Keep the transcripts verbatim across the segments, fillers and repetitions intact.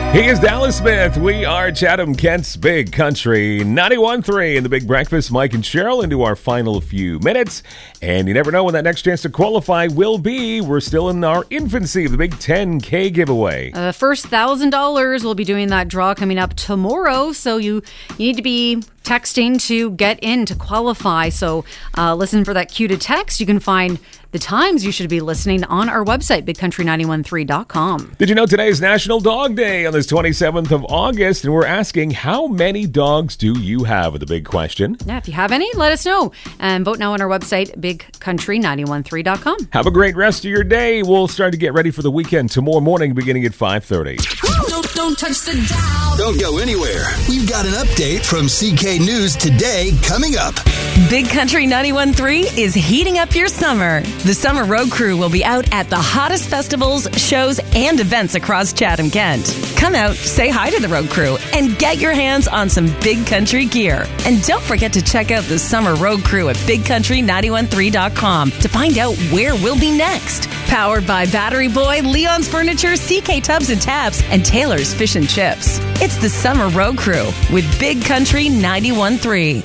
He is Dallas Smith. We are Chatham Kent's Big Country ninety-one point three in the Big Breakfast. Mike and Cheryl into our final few minutes. And you never know when that next chance to qualify will be. We're still in our infancy of the Big ten K giveaway. Uh, first one thousand dollars, we'll be doing that draw coming up tomorrow. So you, you need to be texting to get in to qualify. So uh, listen for that cue to text. You can find the times you should be listening on our website, big country nine one three dot com. Did you know today is National Dog Day on this twenty-seventh of August? And we're asking, how many dogs do you have? With the big question. Yeah, if you have any, let us know. And vote now on our website, big country nine one three dot com. Have a great rest of your day. We'll start to get ready for the weekend tomorrow morning beginning at five thirty. Don't, don't touch the dial. Don't go anywhere. We've got an update from C K News today coming up. Big Country ninety-one point three is heating up your summer. The Summer Road Crew will be out at the hottest festivals, shows, and events across Chatham Kent. Come out, say hi to the Road Crew, and get your hands on some Big Country gear. And don't forget to check out the Summer Road Crew at big country nine one three dot com to find out where we'll be next. Powered by Battery Boy, Leon's Furniture, C K Tubs and Taps, and Taylor's Fish and Chips. It's the Summer Road Crew with Big Country ninety-one point three.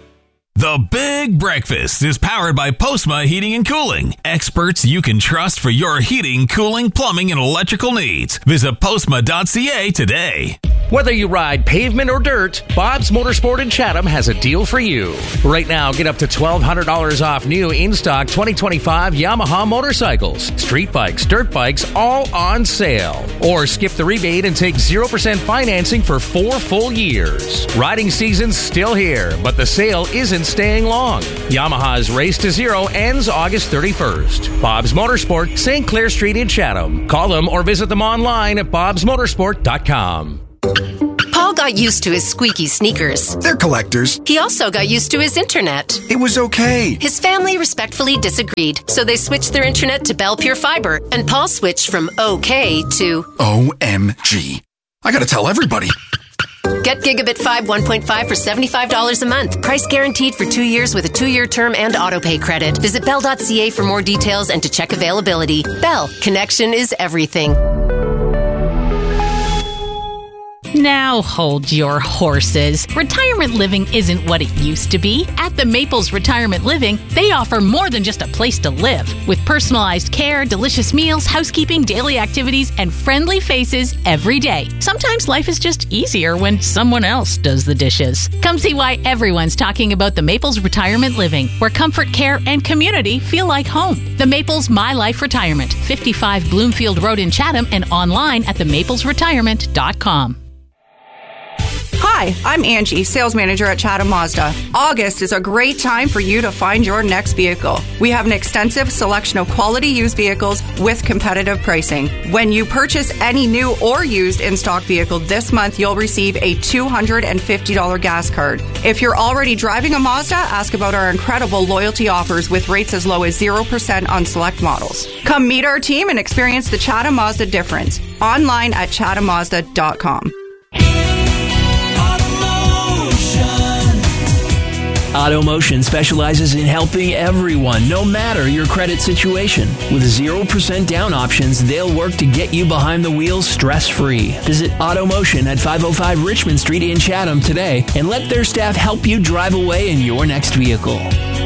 The Big Breakfast is powered by Postma Heating and Cooling. Experts you can trust for your heating, cooling, plumbing, and electrical needs. Visit postma dot c a today. Whether you ride pavement or dirt, Bob's Motorsport in Chatham has a deal for you. Right now, get up to twelve hundred dollars off new in-stock twenty twenty-five Yamaha motorcycles, street bikes, dirt bikes, all on sale. Or skip the rebate and take zero percent financing for four full years. Riding season's still here, but the sale isn't staying long. Yamaha's Race to Zero ends August thirty-first. Bob's Motorsport, Saint Clair Street in Chatham. Call them or visit them online at bobs motorsport dot com. Paul got used to his squeaky sneakers. They're collectors. He also got used to his internet. It was okay. His family respectfully disagreed, so they switched their internet to Bell Pure Fiber, and Paul switched from okay to O M G. I gotta tell everybody. Get Gigabit five one point five for seventy-five dollars a month. Price guaranteed for two years with a two-year term and autopay credit. Visit bell dot c a for more details and to check availability. Bell, connection is everything. Now hold your horses. Retirement living isn't what it used to be. At the Maples Retirement Living, they offer more than just a place to live. With personalized care, delicious meals, housekeeping, daily activities, and friendly faces every day. Sometimes life is just easier when someone else does the dishes. Come see why everyone's talking about the Maples Retirement Living, where comfort, care, and community feel like home. The Maples My Life Retirement, fifty-five Bloomfield Road in Chatham, and online at the maples retirement dot com. Hi, I'm Angie, sales manager at Chatham Mazda. August is a great time for you to find your next vehicle. We have an extensive selection of quality used vehicles with competitive pricing. When you purchase any new or used in-stock vehicle this month, you'll receive a two hundred fifty dollars gas card. If you're already driving a Mazda, ask about our incredible loyalty offers with rates as low as zero percent on select models. Come meet our team and experience the Chatham Mazda difference. Online at chatham mazda dot com. AutoMotion specializes in helping everyone, no matter your credit situation. With zero percent down options, they'll work to get you behind the wheel stress-free. Visit AutoMotion at five oh five Richmond Street in Chatham today and let their staff help you drive away in your next vehicle.